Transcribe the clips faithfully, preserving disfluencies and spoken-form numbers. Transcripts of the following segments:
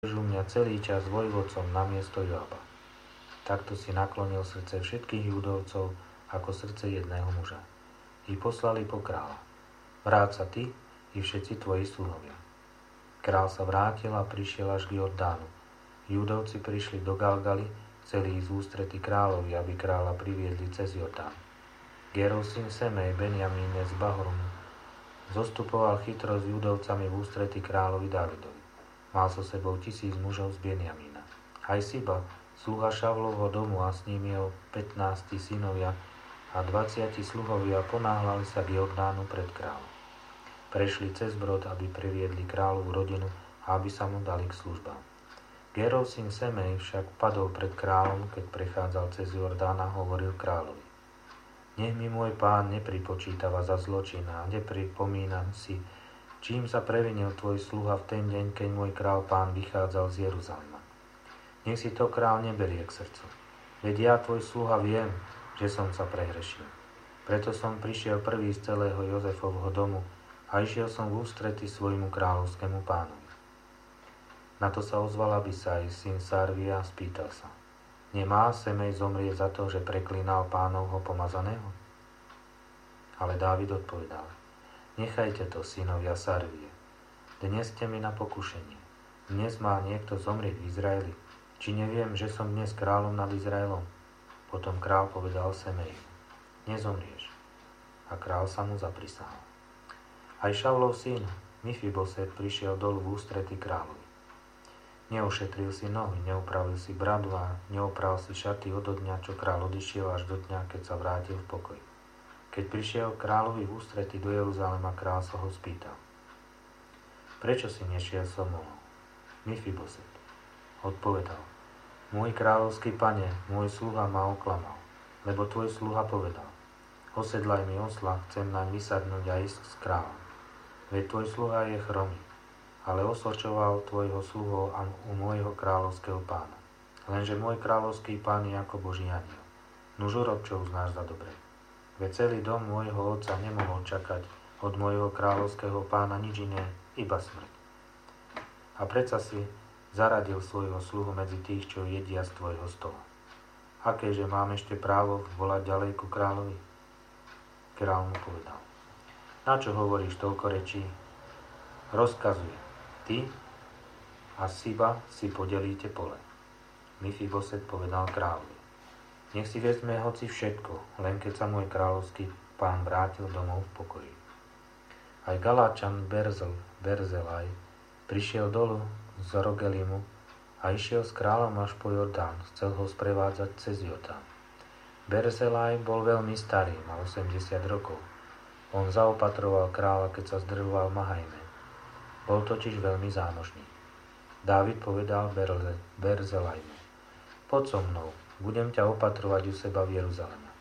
považujú mňa celý čas vojvodcom namiesto Joaba. Takto si naklonil srdce všetkých Judovcov ako srdce jedného muža. I poslali po kráľa. Vráť sa ty i všetci tvoji sluhovia. Král sa vrátil a prišiel až k Jordánu. Judovci prišli do Galgaly, chceli ísť v ústrety kráľovi, aby kráľa priviedli cez Jordán. Gérov syn Semej, Benjamínec z Bahormu, zostupoval chytro s Judovcami v ústrety kráľovi Dávidovi. Mal so sebou tisíc mužov z Benjamína. Aj Siba, sluha Šavlovho domu a s ním jeho pätnásti synovia a dvaciati sluhovia ponáhľali sa k Jordánu pred kráľom. Prešli cez brod, aby previedli kráľovú rodinu a aby sa mu dali k službám. Gérov syn Semej však padol pred kráľom, keď prechádzal cez Jordán a hovoril kráľovi: Nech mi môj pán nepripočítava za zločin a nepripomínam si, čím sa previnil tvoj sluha v ten deň, keď môj kráľ pán vychádzal z Jeruzalema. Nech si to kráľ neberie k srdcu. Veď ja, tvoj sluha, viem, že som sa prehrešil. Preto som prišiel prvý z celého Jozefovho domu a išiel som v ústrety svojmu kráľovskému pánovi. Na to sa ozval Abisaj, syn Sarvia, a spýtal sa: Nemá Semej zomrieť za to, že preklínal pánovho pomazaného? Ale Dávid odpovedal: Nechajte to, synovia Sarvie. Dnes ste mi na pokušenie. Dnes má niekto zomrieť v Izraeli. Či neviem, že som dnes kráľom nad Izraelom? Potom kráľ povedal Semeju: Nezomrieš. A kráľ sa mu zaprisahal. Aj Šavlov syn Mifiboset prišiel dolu v ústrety kráľovi. Neušetril si nohy, neupravil si bradu a neopral si šaty od dňa, čo kráľ odišiel, až do dňa, keď sa vrátil v pokoji. Keď prišiel kráľovi v ústrety do Jeruzalema, kráľ sa ho spýtal: Prečo si nešiel so mnou? Mifiboset odpovedal: Môj kráľovský pane, môj sluha ma oklamal, lebo tvoj sluha povedal: Osedlaj mi osla, chcem naň vysadnúť a ísť s kráľom. Veď tvoj sluha je chromý, ale osočoval tvojho sluhu u môjho kráľovského pána. Lenže môj kráľovský pán je ako Boží anjel. Nuž urob, čo uznáš za dobre. Veď celý dom môjho otca nemohol čakať od môjho kráľovského pána nič iné, iba smrť. A predsa si zaradil svojho sluhu medzi tých, čo jedia z tvojho stola. Akéže mám ešte právo volať ďalej ku kráľovi? Kráľ mu povedal: Na čo hovoríš toľko rečí? Rozkazuje. Ty a Siba si podelíte pole. Mifiboset povedal kráľovi: Nech si vezme hoci všetko, len keď sa môj kráľovský pán vrátil domov v pokoji. Aj Galáčan Berzel, Berzelaj prišiel dolu z Rogelimu a išiel s kráľom až po Jordán, chcel ho sprevádzať cez Jordán. Berzelaj bol veľmi starý, mal osemdesiat rokov. On zaopatroval kráľa, keď sa zdrvoval v Mahajme. Bol totiž veľmi zámožný. Dávid povedal Berze, Berzelajmu: Poď so mnou, budem ťa opatrovať u seba v Jeruzaleme.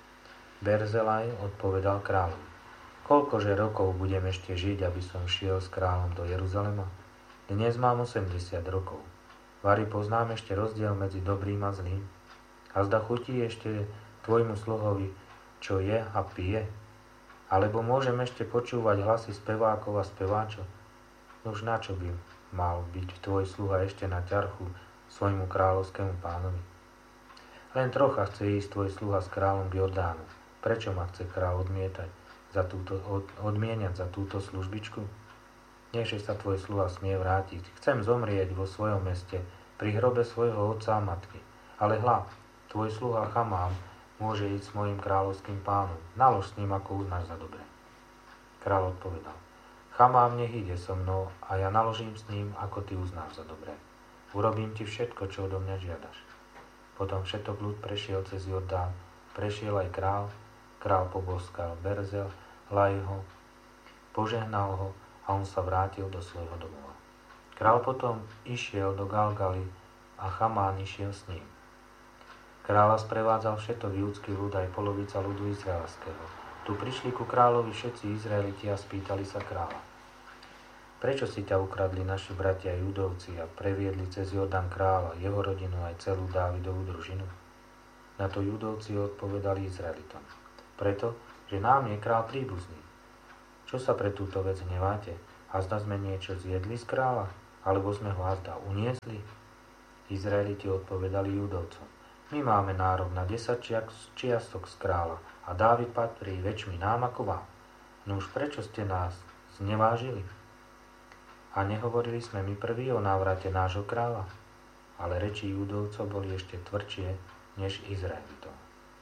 Berzelaj odpovedal kráľovi: Koľkože rokov budem ešte žiť, aby som šiel s kráľom do Jeruzalema? Dnes mám osemdesiat rokov. Vari poznám ešte rozdiel medzi dobrým a zlým? A zda chutí ešte tvojmu sluhovi, čo je a pije? Alebo môžem ešte počúvať hlasy spevákov a speváčov? Už na čo by mal byť tvoj sluha ešte na ťarchu svojmu kráľovskému pánovi? Len trocha chce ísť tvoj sluha s kráľom k Jordánu. Prečo ma chce kráľ odmietať za túto, od, odmieniať za túto službičku? Nechže sa tvoj sluha smie vrátiť. Chcem zomrieť vo svojom meste, pri hrobe svojho otca a matky. Ale hľa, tvoj sluha Chamám môže ísť s mojim kráľovským pánom. Nalož s ním, ako uznáš za dobre. Kráľ odpovedal: Chamám nech ide so mnou a ja naložím s ním, ako ty uznáš za dobré. Urobím ti všetko, čo odo mňa žiadaš. Potom všetok ľud prešiel cez Jordán, prešiel aj král, král poboskal Berzel, Lajho, požehnal ho a on sa vrátil do svojho domova. Král potom išiel do Galgaly a Chamán išiel s ním. Kráľa sprevádzal všetok judský ľud aj polovica ľudu izraelského. Tu prišli ku kráľovi všetci Izraeliti a spýtali sa kráľa: Prečo si ťa ukradli naši bratia Judovci a previedli cez Jordán kráľa, jeho rodinu aj celú Dávidovú družinu? Na to Judovci odpovedali Izraelitom: Preto, že nám je kráľ príbuzný. Čo sa pre túto vec hneváte? A zda sme niečo zjedli z kráľa? alebo sme ho azda uniesli? Izraeliti odpovedali Judovcom: My máme nárok na desať čiastok z kráľa a Dávid patrí väčšmi nám ako vám. No už prečo ste nás znevážili? A nehovorili sme my prví o návrate nášho kráľa? Ale reči Judovcov boli ešte tvrdšie než Izraelitov.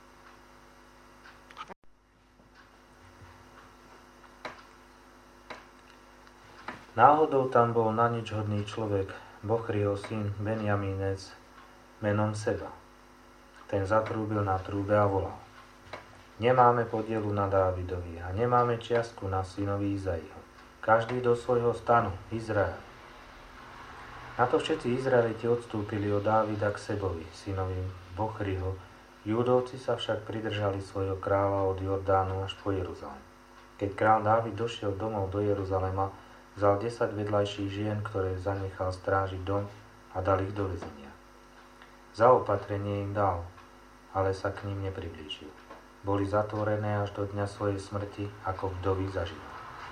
Náhodou tam bol na nič hodný človek, Bochriho syn Benjamínec, menom Seba. Ten zatrúbil na trúbe a volal: Nemáme podielu na Dávidovi a nemáme čiastku na synovi Izaiho. Každý do svojho stanu, Izrael. Na to všetci Izraeliti odstúpili od Dávida k Sebovi, synovi Bochriho. Judovci sa však pridržali svojho kráľa od Jordánu až po Jeruzalém. Keď kráľ Dávid došiel domov do Jeruzalema, vzal desať vedľajších žien, ktoré zanechal strážiť dom, a dal ich do väzenia. Za opatrenie im dal, ale sa k ním nepriblížil. Boli zatvorené až do dňa svojej smrti, ako vdovy zažili.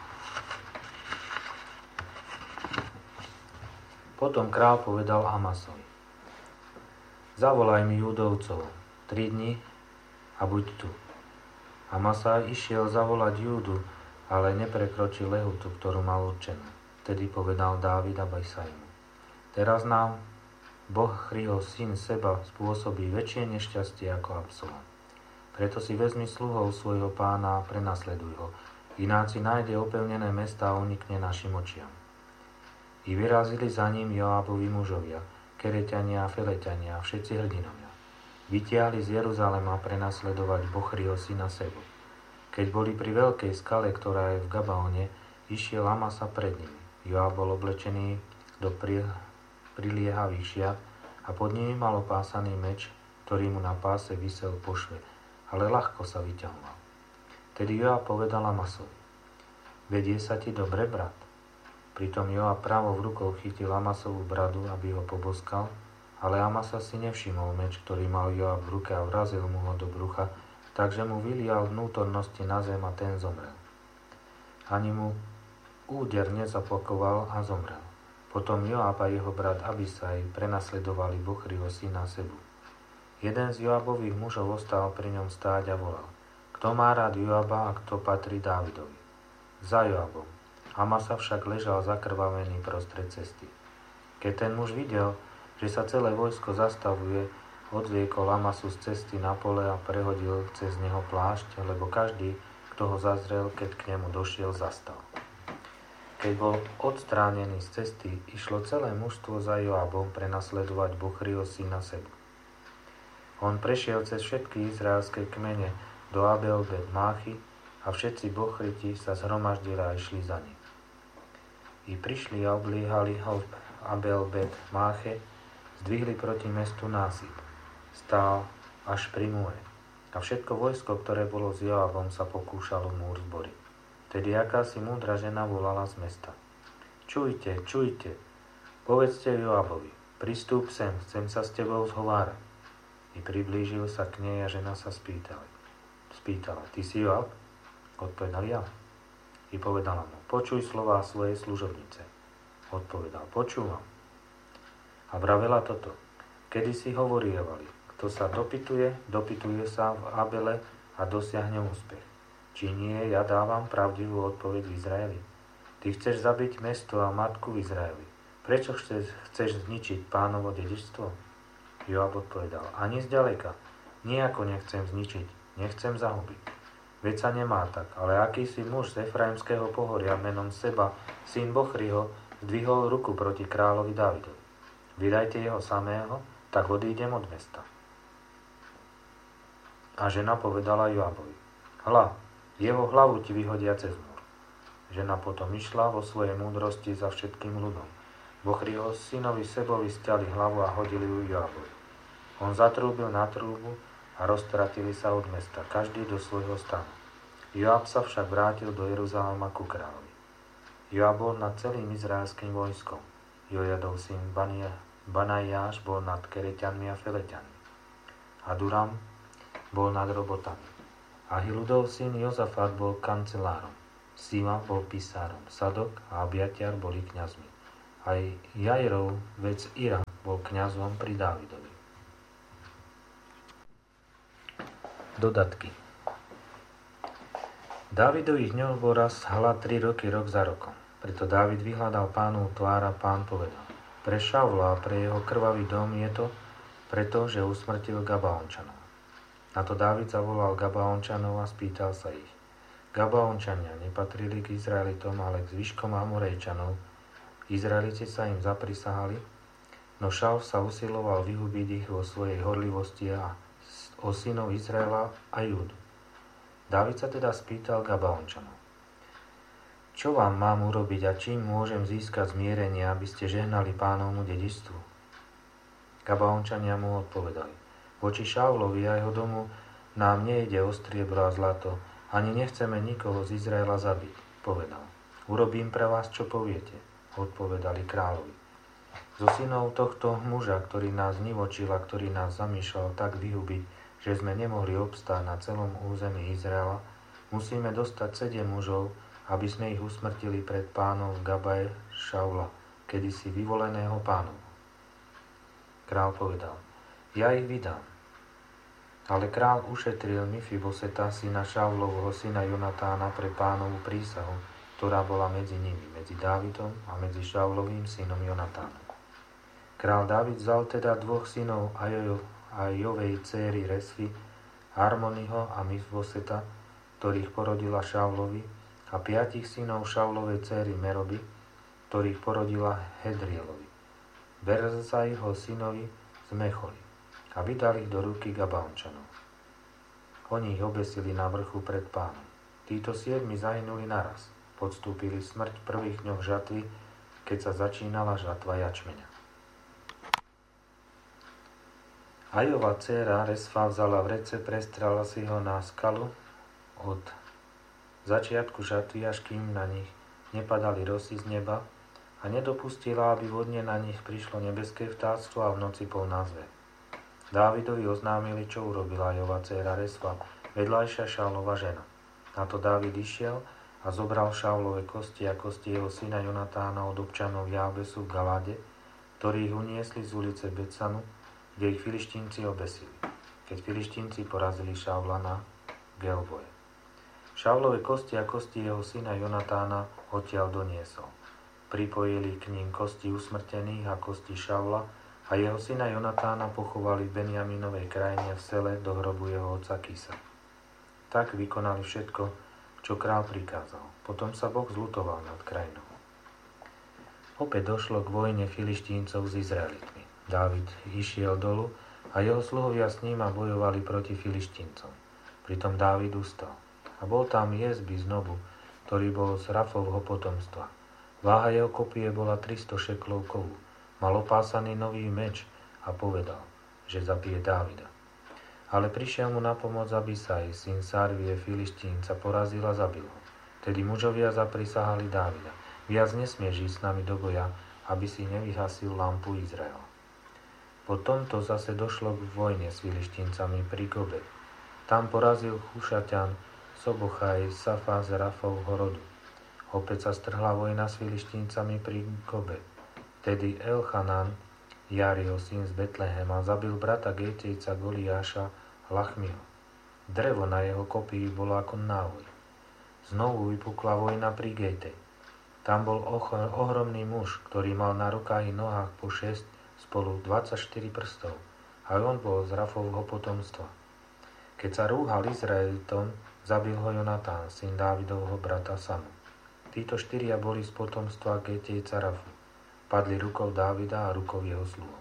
Potom kráľ povedal Amasovi: Zavolaj mi Judovcov tri dni a buď tu. Amasa išiel zavolať Júdu, ale neprekročil lehotu, ktorú mal určenú. Vtedy povedal Dávid Abisaimu: Teraz nám Bochriho syn Seba spôsobí väčšie nešťastie ako Absalom. Preto si vezmi sluhov svojho pána a prenasleduj ho, ináč si nájde opevnené mesta a unikne našim očiam. I vyrazili za ním Joábovi mužovia, Kereťania a Feleťania a všetci hrdinovia. Vytiahli z Jeruzalema prenasledovať Bochriho syna Sebu. Keď boli pri veľkej skale, ktorá je v Gabaone, išiel Amasa pred nimi. Joáb bol oblečený do priliehavých šiat a pod nimi mal opásaný meč, ktorý mu na páse visel po šve, ale ľahko sa vyťahoval. Tedy Joáb povedal Amasovi: Vedie sa ti dobre, brat? Pritom Joáb pravou rukou chytil Amasovú bradu, aby ho poboskal, ale Amasa si nevšimol meč, ktorý mal Joáb v ruke, a vrazil mu ho do brucha, takže mu vylial vnútornosti na zem a ten zomrel. Ani mu úder nezapakoval a zomrel. Potom Joáb a jeho brat Abisai prenasledovali Bochriho syna Sebu. Jeden z Joábových mužov ostal pri ňom stáť a volal: Kto má rád Joába a kto patrí Dávidovi? Za Joábom. Amasa však ležal zakrvavený prostred cesty. Keď ten muž videl, že sa celé vojsko zastavuje, odviekol Amasu z cesty na pole a prehodil cez neho plášť, lebo každý, kto ho zazrel, keď k nemu došiel, zastal. Keď bol odstránený z cesty, išlo celé mužstvo za Joábom prenasledovať Bochriho syna Sebu. On prešiel cez všetky izraelské kmene do Abel Bet Máchy a všetci Bochriti sa zhromaždili a išli za ním. I prišli a obliehali ho v Abel Bet Máche, zdvihli proti mestu násyp. Stál až pri múre. A všetko vojsko, ktoré bolo s Joábom, sa pokúšalo múr zboriť. Tedy akási múdra žena volala z mesta: Čujte, čujte, povedzte Joábovi: Pristúp sem, chcem sa s tebou zhovárať. I priblížil sa k nej a žena sa spýtala. Spýtala: Ty si Joáb? Odpovedal: Ja. I povedala mu: Počuj slová svojej služobnice. Odpovedal: Počúvam. A vravela toto: Kedy si hovorievali, kto sa dopytuje, dopytuje sa v Abele a dosiahne úspech. Či nie, ja dávam pravdivú odpoveď v Izraeli. Ty chceš zabiť mesto a matku v Izraeli. Prečo chceš, chceš zničiť pánovo dedičstvo? Joáb odpovedal: Ani zďaleka. Nijako nechcem zničiť, nechcem zahubiť. Veď sa nemá tak, ale akýsi muž z Efraimského pohoria menom Seba, syn Bochriho, zdvihol ruku proti kráľovi Dávidovi. Vydajte jeho samého, tak odídem od mesta. A žena povedala Joábovi: Hľa, jeho hlavu ti vyhodia cez múr. Žena potom išla vo svojej múdrosti za všetkým ľudom. Bochriho synovi Sebovi stiali hlavu a hodili ju Joábovi. On zatrúbil na trúbu a roztratili sa od mesta, každý do svojho stanu. Joáb sa však vrátil do Jeruzalema ku kráľovi. Joáb bol nad celým izraelským vojskom. Jojadov syn Banajáš bol nad Kereťanmi a Feleťanmi. Aduram bol nad robotami. Ahiludov syn Jozafat bol kancelárom. Sima bol písárom. Sadok a Abiatiar boli kňazmi. Aj Jairov vec Ira bol kňazom pri Dávidovi. Dodatky. Dávidových dňoch bol raz hlad tri roky rok za rokom. Preto Dávid vyhľadal Pánov tvár a Pán povedal: Pre Šaula a pre jeho krvavý dom je to preto, že usmrtil Gabaončanov. Na to Dávid zavolal Gabaončanov a spýtal sa ich: Gabaončania nepatrili k Izraelitom, ale k zvyškom Amorejčanov. Izraeliti sa im zaprisahali, no Šaul sa usiloval vyhubiť ich vo svojej horlivosti a o synov Izraela a Júdu. Dávid sa teda spýtal Gabaončanov: Čo vám mám urobiť a čím môžem získať zmierenie, aby ste žehnali Pánovmu dedičstvu? Gabaončania mu odpovedali: Voči Šaulovi a jeho domu nám nejde o striebro a zlato, ani nechceme nikoho z Izraela zabiť. Povedal: Urobím pre vás, čo poviete. Odpovedali kráľovi: Zo synov tohto muža, ktorý nás nivočil a ktorý nás zamýšľal tak vyhubiť, že sme nemohli obstáť na celom území Izraela, musíme dostať sedem mužov, aby sme ich usmrtili pred pánom v Gabaje Šaula, kedysi vyvoleného pánom. Král povedal: Ja ich vydám. Ale král ušetril Mifiboseta, syna Šaulovho, syna Jonatána, pre Pánovu prísahu, ktorá bola medzi nimi, medzi Dávidom a medzi Šaulovým synom Jonatánom. Král Dávid vzal teda dvoch synov Ajo, Ajovej céry Resfy, Armoniho a Mifiboseta, ktorých porodila Šaulovi, a piatich synov Šaulovej céry Meroby, ktorých porodila Hedrielovi, Berzaiho synovi z Mecholi, a vydali ich do ruky Gabaončanov. Oni ich obesili na vrchu pred Pánom. Títo siedmi zahynuli naraz, podstúpili smrť v prvých dňoch žatvy, keď sa začínala žatva jačmeňa. Ajova dcéra Resfa vzala vrece, prestrala si ho na skalu od začiatku žatvy, až kým na nich nepadali rosy z neba, a nedopustila, aby vodne na nich prišlo nebeské vtáctvo a v noci pol názve. Dávidovi oznámili, čo urobila Ajova dcéra Resfa, vedľajšia Šaulova žena. Na to Dávid išiel a zobral Šaulove kosti a kosti jeho syna Jonatána od občanov Jábesu v Galáde, ktorí ich uniesli z ulice Becanu, kde ich Filištínci obesili, keď Filištínci porazili Šaula na Gelboje. Šaulove kosti a kosti jeho syna Jonatána odtiaľ doniesol. Pripojili k ním kosti usmrtených a kosti Šaula a jeho syna Jonatána pochovali v Benjaminovej krajine v sele do hrobu jeho otca Kisa. Tak vykonali všetko, čo král prikázal. Potom sa Boh zľutoval nad krajinou. Opäť došlo k vojne Filištíncov s Izraelitmi. Dávid išiel dolu a jeho sluhovia s ním a bojovali proti Filištíncom. Pritom Dávid ustal. A bol tam Jezby z Nobu, ktorý bol z Rafovho potomstva. Váha jeho kopie bola tristo šeklov kovu. Mal opásaný nový meč a povedal, že zabije Dávida. Ale prišiel mu na pomoc Abisaj, syn Sarvie Filištínca, porazil a zabil ho. Tedy mužovia zaprisahali Dávida: Viac nesmieš ísť s nami do boja, aby si nevyhasil lampu Izraela. Po tomto zase došlo k vojne s Filištíncami pri Gobe. Tam porazil Chušaťan Sobochaj Safa z Rafovho rodu. Opäť sa strhla vojna s Filištíncami pri Gobe. Tedy Elchanan, Jariho syn z Betlehema, zabil brata Gétejca Goliáša Lachmiho. Drevo na jeho kopii bolo ako návoj. Znovu vypukla vojna pri Gétej. Tam bol ohromný muž, ktorý mal na rukách i nohách po šesť, spolu dvadsaťštyri prstov, a on bol z Rafovho potomstva. Keď sa rúhal Izraelitom, zabil ho Jonatán, syn Dávidovho brata Samu. Títo štyria boli z potomstva Gétejca Rafu. Padli rukou Dávida a rukou jeho sluhov.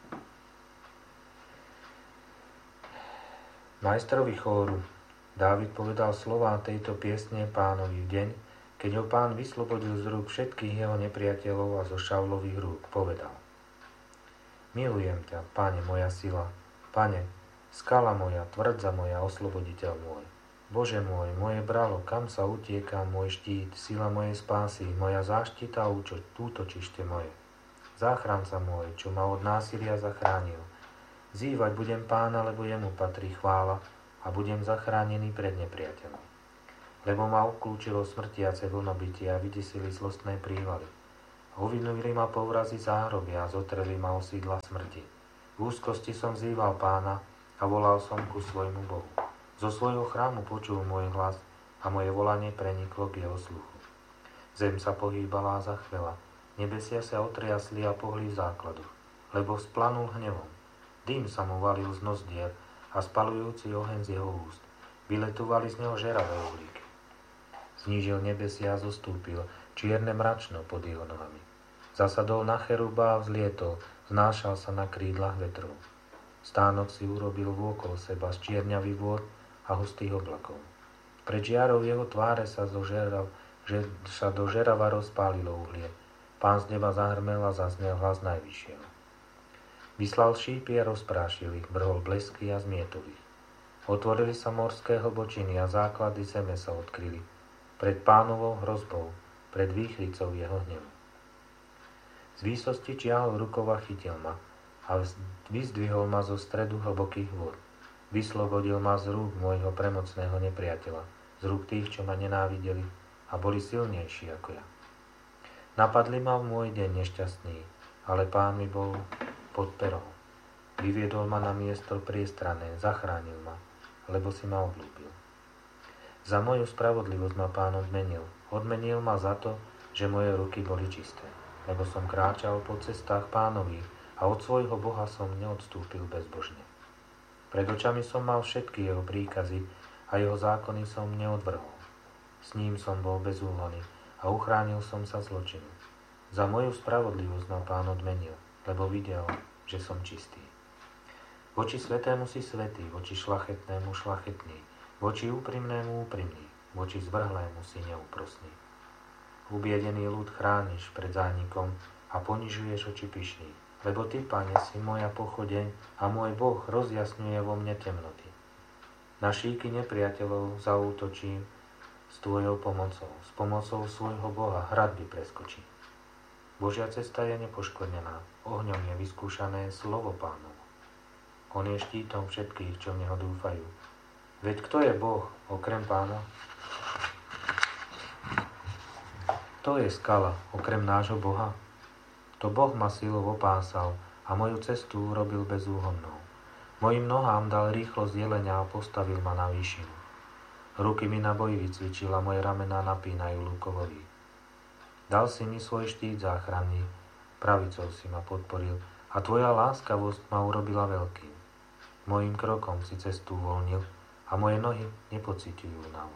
Majstrovi chóru Dávid povedal slová tejto piesne Pánovi v deň, keď ho Pán vyslobodil z rúk všetkých jeho nepriateľov a zo Šaulových rúk. Povedal: Milujem ťa, Pane, moja sila, Pane, skala moja, tvrdza moja, osloboditeľ môj. Bože môj, moje bralo, kam sa utieka môj štít, sila mojej spásy, moja záštita a útočište moje. Záchranca môj, čo ma od násilia zachránil. Zývať budem Pána, lebo jemu patrí chvála, a budem zachránený pred nepriateľom. Lebo ma obklúčilo smrtiace vlnobytie a vydesili zlostné prívaly. Ovinuli ma povrazy záhrobia a zotreli ma o sídla smrti. V úzkosti som vzýval Pána a volal som ku svojmu Bohu. Zo svojho chrámu počul môj hlas a moje volanie preniklo k jeho sluchu. Zem sa pohýbala a zachvela, nebesia sa otriasli a pohli v základoch, lebo splanul hnevom. Dým sa mu valil z nozdier a spalujúci oheň z jeho úst. Vyletovali z neho žeravé uhlíky. Znížil nebesia a zostúpil, čierne mračno pod jeho nohami. Zasadol na cheruba a vzlietol, znášal sa na krídlach vetrov. Stánok si urobil vôkol seba z čierňavých vôd a hustých oblakov. Pred žiarou jeho tváre sa, zožeral, že sa do žerava rozpálilo uhlie. Pán z neba zahrmel a zaznel hlas najvyššieho. Vyslal šípy a rozprášil ich, brhol blesky a zmietol ich. Otvorili sa morské hlbočiny a základy zeme sa odkryli. Pred Pánovou hrozbou, pred výchlicou jeho hnevu. Z výsosti čiahol rukou a chytil ma a vyzdvihol ma zo stredu hlbokých vôd. Vyslobodil ma z rúk môjho premocného nepriateľa, z rúk tých, čo ma nenávideli a boli silnejší ako ja. Napadli ma v môj deň nešťastný, ale Pán mi bol pod perou. Vyviedol ma na miesto priestrané, zachránil ma, lebo si ma obľúbil. Za moju spravodlivosť ma Pán odmenil. Odmenil ma za to, že moje ruky boli čisté, lebo som kráčal po cestách Pánových a od svojho Boha som neodstúpil bezbožne. Pred očami som mal všetky jeho príkazy a jeho zákony som neodvrhol. S ním som bol bez úhony a uchránil som sa zločinu. Za moju spravodlivosť ma Pán odmenil, lebo videl, že som čistý. Voči svätému si svätý, voči šlachetnému šlachetný, voči úprimnému úprimný, voči zvrhlému si neúprosný. Ubiedený ľud chrániš pred zánikom a ponižuješ oči pyšných, lebo Ty, Pane, si moja pochodeň a môj Boh rozjasňuje vo mne temnoty. Na šíky nepriateľov zaútočím s Tvojou pomocou, s pomocou svojho Boha hradby preskočí. Božia cesta je nepoškvrnená, ohňom je vyskúšané slovo Pánovo. On je štítom všetkých, čo v Neho dúfajú. Veď kto je Boh okrem Pána? Kto je skala okrem nášho Boha? To Boh ma silou opásal a moju cestu urobil bezúhonnou. Mojim nohám dal rýchlosť jelenia a postavil ma na výšinu. Ruky mi na boji vycvičil a moje ramená napínajú lúkovový. Dal si mi svoj štít záchranný, pravicou si ma podporil a Tvoja láskavosť ma urobila veľkým. Mojím krokom si cestu uvoľnil a moje nohy nepociťujú únavu.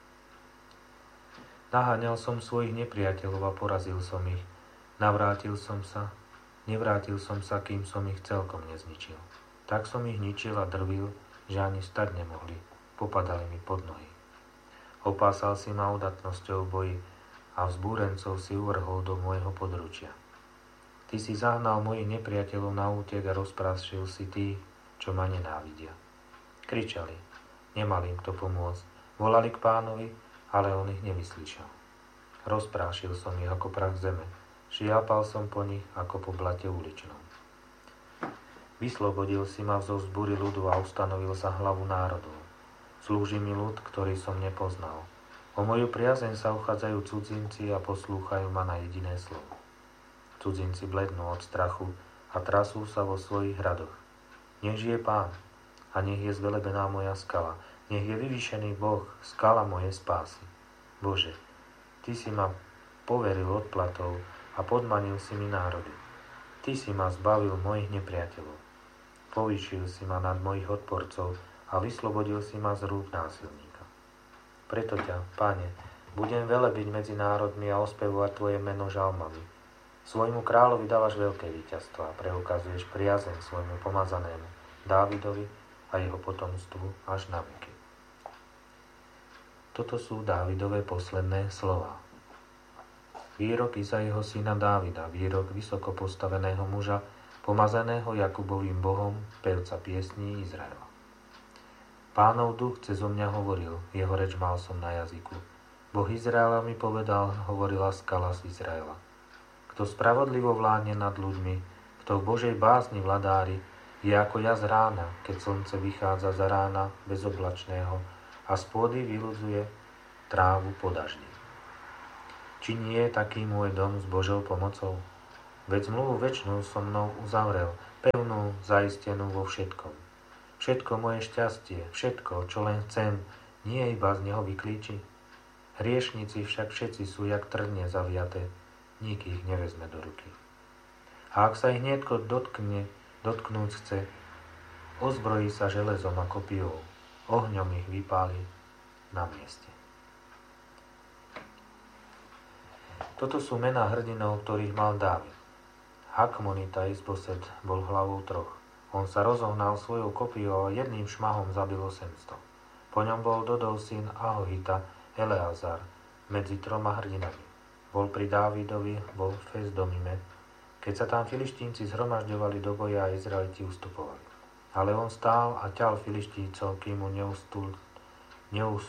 Naháňal som svojich nepriateľov a porazil som ich. Navrátil som sa, nevrátil som sa, kým som ich celkom nezničil. Tak som ich ničil a drvil, že ani stať nemohli, popadali mi pod nohy. Opásal si ma udatnosťou v boji a vzbúrencov si uvrhol do môjho područia. Ty si zahnal mojich nepriateľov na útek a rozprášil si tých, čo ma nenávidia. Kričali, nemali im kto pomôcť, volali k Pánovi, ale on ich nevyslyšal. Rozprášil som ich ako prach zeme, šiapal som po nich ako po blate uličnom. Vyslobodil si ma zo vzbúry ľudu a ustanovil sa hlavu národov. Slúži mi ľud, ktorý som nepoznal. O moju priazeň sa uchádzajú cudzinci a poslúchajú ma na jediné slovo. Cudzinci blednú od strachu a trasú sa vo svojich hradoch. Nech žije Pán a nech je zvelebená moja skala. Nech je vyvýšený Boh, skala mojej spásy. Bože, Ty si ma poveril odplatou a podmanil si mi národy. Ty si ma zbavil mojich nepriateľov. Povýšil si ma nad mojich odporcov a vyslobodil si ma z rúk násilníka. Preto ťa, Pane, budem velebiť medzi národmi a ospevovať Tvoje meno žalmami. Svojmu kráľovi dávaš veľké víťazstvo a preukazuješ priazeň svojmu pomazanému Dávidovi a jeho potomstvu až na veky. Toto sú Dávidové posledné slová. Výrok Izaiho syna Dávida, výrok vysoko postaveného muža, pomazaného Jakubovým Bohom, pevca piesní Izraela. Pánov duch cezo mňa hovoril, jeho reč mal som na jazyku. Boh Izraela mi povedal, hovorila skala z Izraela. Kto spravodlivo vládne nad ľuďmi, kto v Božej bázni vladári, je ako jas rána, keď slnce vychádza za rána bezoblačného a z pôdy vyludzuje trávu po daždi. Či nie je taký môj dom s Božou pomocou? Veď zmluvu večnú so mnou uzavrel, pevnú, zaistenú vo všetkom. Všetko moje šťastie, všetko, čo len chcem, nie iba z neho vyklíči. Hriešnici však všetci sú jak trnie zaviaté, nik ich nevezme do ruky. A ak sa ich niekto dotkne, dotknúť chce, ozbrojí sa železom a kopijou, ohňom ich vypáli na mieste. Toto sú mená hrdinov, ktorých mal Dávid. Hakmonita Isboset bol hlavou troch. On sa rozohnal svojou kopijou a jedným šmahom zabil osemsto. Po ňom bol Dodov syn Ahohita, Eleazar, medzi troma hrdinami. Bol pri Dávidovi vo Fesdomime, keď sa tam Filištínci zhromažďovali do boja a Izraeliti ustupovali. Ale on stál a ťal Filištíncov, kým mu neustul, neus,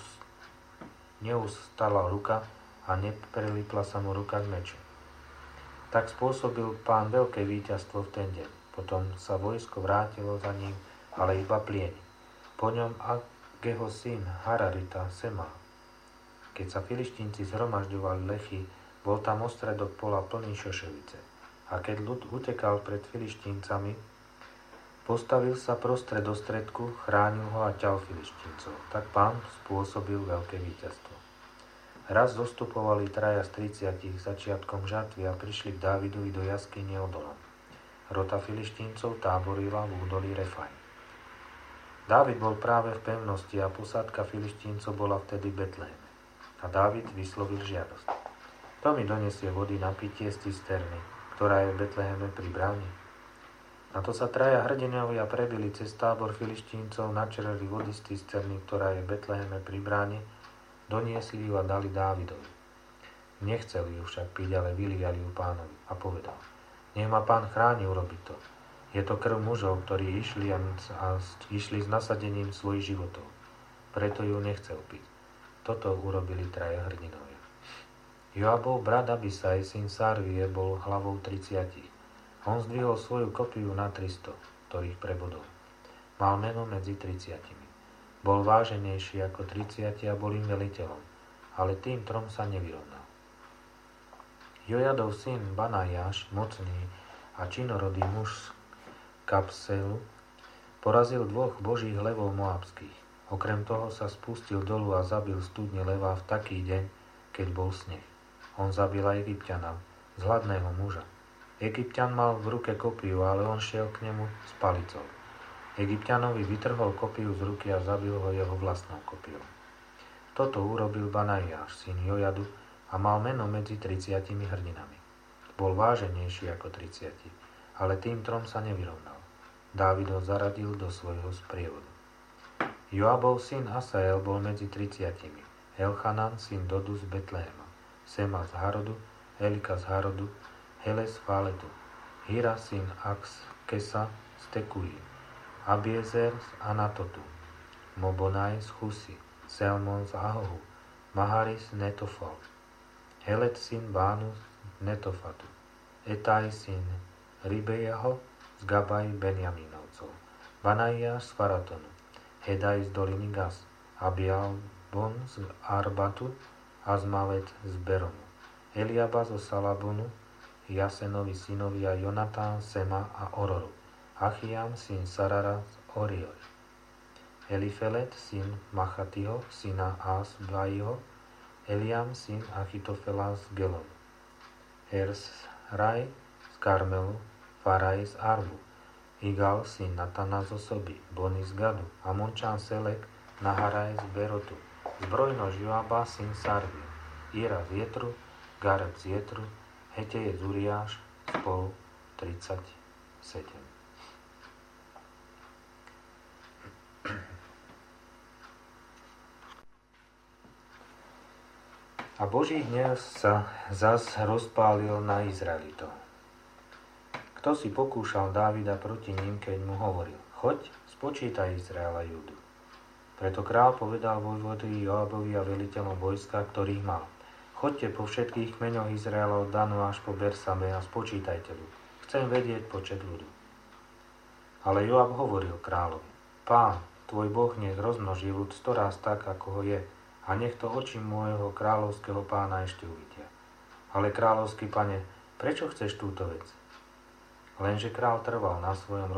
neustala ruka a neprelipla sa mu ruka k meču. Tak spôsobil Pán veľké víťazstvo v ten deň. Potom sa vojsko vrátilo za ním, ale iba plieni. Po ňom Ageho syn Hararita Sema. Keď sa Filištínci zhromažďovali lechy, bol tam ostredok pola plný šoševice. A keď ľud utekal pred Filištíncami, postavil sa prostred ostredku, chránil ho a ťal Filištíncov. Tak Pán spôsobil veľké víťazstvo. Raz zostupovali traja z tridsiatich začiatkom žatvy a prišli k Dávidovi do jaskyne Odolam. Rota Filištíncov táborila v údolí Refaim. Dávid bol práve v pevnosti a posádka Filištíncov bola vtedy v Betléme. A Dávid vyslovil žiadosť. Kto mi donesie vody na pitie z cisterny, ktorá je v Betléme pri bráne? Na to sa traja hrdinovia prebili cez tábor Filištíncov, načereli vody z cisterny, ktorá je v Betléme pri bráne, doniesli ju a dali Dávidovi. Nechcel ju však piť, ale vyliali ju Pánovi a povedal: Nech ma Pán chráni urobiť to. Je to krv mužov, ktorí išli a, a išli s nasadením svojich životov. Preto ju nechcel piť. Toto urobili traja hrdinovia. Joabov brat Abisaj, syn Sarvie, bol hlavou tridsiatich. On zdvihol svoju kopiu na tristo, ktorých prebodol. Mal meno medzi tridsiatimi. Bol váženejší ako tridsiati a bol im veliteľom, ale tým trom sa nevyrovnal. Jojadov syn Banajáš, mocný a činorodý muž z Kapselu, porazil dvoch božích levov moabských. Okrem toho sa spustil dolu a zabil studne leva v taký deň, keď bol sneh. On zabil aj Egypťana, zhladného muža. Egypťan mal v ruke kopiu, ale on šiel k nemu s palicou. Egypťanovi vytrhol kopiu z ruky a zabil ho jeho vlastnou kopiou. Toto urobil Banajáš, syn Jojadu, a mal meno medzi tridsiatimi hrdinami. Bol váženejší ako tridsiati, ale tým trom sa nevyrovnal. Dávid ho zaradil do svojho sprievodu. Joabov syn Asael bol medzi tridsiatimi. Elchanan, syn Dodu z Betléma, Sema z Harodu, Elika z Harodu, Heles z Fáletu, Hira syn Akskesa z Tekuji, Abiezer z Anatotu, Mobonaj z Chusy, Selmon z Ahohu, Maharis z Netofal, Helet syn Bánu z Netofatu, Etaj syn Ribejaho z Gabaj Benjamínovcov, Banajáš z Faratonu, Hedaj z doliny Gas, Abialbon z Arbatu, Azmavet z Beromu, Eliaba zo Salabonu, Jasenovi synovia Jonatán, Sema a Ororu, Achiam syn Sarara z Orioj, Elifelet syn Machatiho, syna Asbaiho, Eliam syn Achitofela z Gelonu, Ersraj z Karmelu, Faraj z Arbu, Igal syn Natana z Osoby, Bony z Gadu, Amončan Selek, Naharaj z Berotu, zbrojnož Joaba syn Sarvie, Ira z Jetru, Gareb z Jetru, Heteje z Uriáš, spolu tridsaťsedem. A Boží hnev sa zas rozpálil na Izraelitov. Kto si pokúšal Dávida proti ním, keď mu hovoril: Choď, spočítaj Izraela Júdu. Preto král povedal vojvodovi Joabovi a veliteľom vojska, ktorých mal: Choďte po všetkých kmeňoch Izraela od Danu až po Bersame a spočítajte ľud. Chcem vedieť počet ľudu. Ale Joab hovoril kráľovi: Pán, tvoj Boh nech rozmnoží ľud storaz tak, ako ho je, a nech to oči môjho kráľovského pána ešte uvidia. Ale kráľovský pane, prečo chceš túto vec? Lenže král trval na svojom